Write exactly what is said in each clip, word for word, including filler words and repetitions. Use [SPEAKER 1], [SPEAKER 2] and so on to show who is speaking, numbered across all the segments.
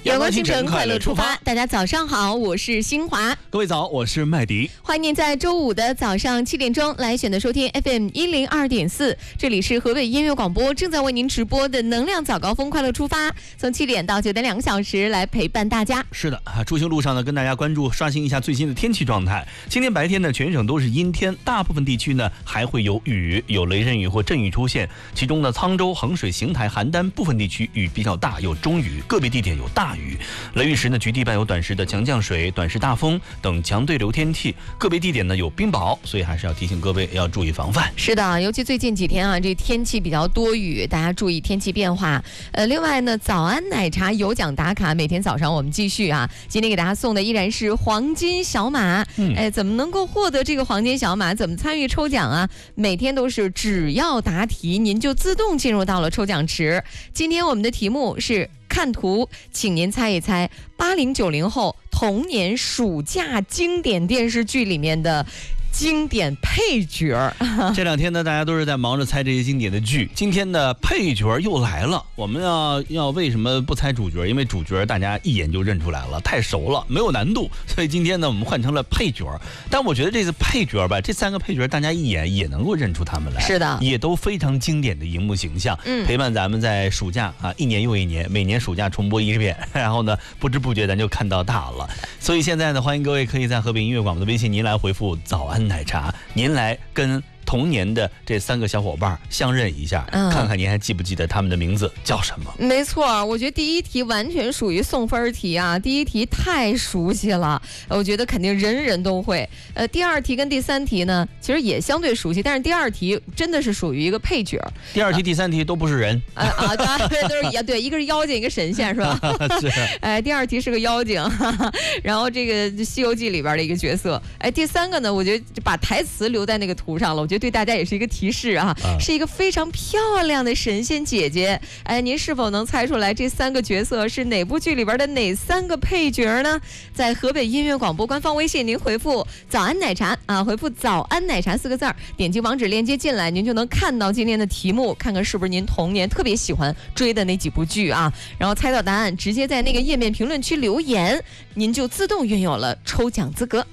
[SPEAKER 1] 阳光清晨，快乐出发。大家早上好，我是新华。
[SPEAKER 2] 各位早，我是麦迪。
[SPEAKER 1] 欢迎您在周五的早上七点钟来选择收听 F M 一零二点四，这里是河北音乐广播正在为您直播的能量早高峰快乐出发，从七点到九点两个小时来陪伴大家。
[SPEAKER 2] 是的啊，出行路上呢，跟大家关注刷新一下最新的天气状态。今天白天呢，全省都是阴天，大部分地区呢还会有雨，有雷阵雨或阵雨出现。其中呢，沧州、衡水、邢台、邯郸部分地区雨比较大，有中雨，个别地点有大雨。雷雨时呢，局地伴有短时的强降水、短时大风等强对流天气，个别地点呢有冰雹，所以还是要提醒各位要注意防范。
[SPEAKER 1] 是的，尤其最近几天啊，这天气比较多雨，大家注意天气变化。呃，另外呢，早安奶茶有奖打卡，每天早上我们继续啊，今天给大家送的依然是黄金小马。嗯，哎，怎么能够获得这个黄金小马？怎么参与抽奖啊？每天都是只要答题，您就自动进入到了抽奖池。今天我们的题目是看图，请您猜一猜八零九零后童年暑假经典电视剧里面的经典配角。
[SPEAKER 2] 这两天呢，大家都是在忙着猜这些经典的剧。今天的配角又来了，我们要要为什么不猜主角？因为主角大家一眼就认出来了，太熟了，没有难度。所以今天呢，我们换成了配角。但我觉得这次配角吧，这三个配角大家一眼也能够认出他们来。
[SPEAKER 1] 是的，
[SPEAKER 2] 也都非常经典的荧幕形象，嗯，陪伴咱们在暑假啊，一年又一年，每年暑假重播一遍，然后呢，不知不觉咱就看到大了。所以现在呢，欢迎各位可以在河北音乐广播的微信您来回复早安奶茶，您来跟童年的这三个小伙伴相认一下，嗯，看看您还记不记得他们的名字叫什么？
[SPEAKER 1] 没错，我觉得第一题完全属于送分题啊，第一题太熟悉了，我觉得肯定人人都会。呃，第二题跟第三题呢，其实也相对熟悉，但是第二题真的是属于一个配角。
[SPEAKER 2] 第二题、呃、第三题都不是人。
[SPEAKER 1] 啊啊，当然都是对，一个是妖精，一个神仙，是吧？
[SPEAKER 2] 是。
[SPEAKER 1] 哎，第二题是个妖精，哈哈，然后这个《西游记》里边的一个角色。哎，第三个呢，我觉得把台词留在那个图上了，我觉得对大家也是一个提示啊，啊是一个非常漂亮的神仙姐姐。哎，您是否能猜出来这三个角色是哪部剧里边的哪三个配角呢？在河北音乐广播官方微信，您回复早安奶茶啊，回复早安奶茶四个字儿，点击网址链接进来，您就能看到今天的题目，看看是不是您童年特别喜欢追的那几部剧啊。然后猜到答案，直接在那个页面评论区留言，您就自动拥有了抽奖资格。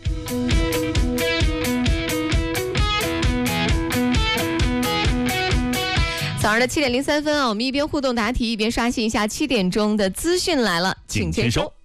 [SPEAKER 1] 早上的七点零三分啊，我们一边互动答题，一边刷新一下七点钟的资讯来了，请签收。